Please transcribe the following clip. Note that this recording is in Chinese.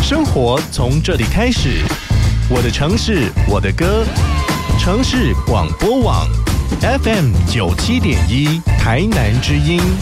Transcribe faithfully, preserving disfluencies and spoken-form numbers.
生活从这里开始，我的城市，我的歌，城市广播网 F M 九七点一，台南之音。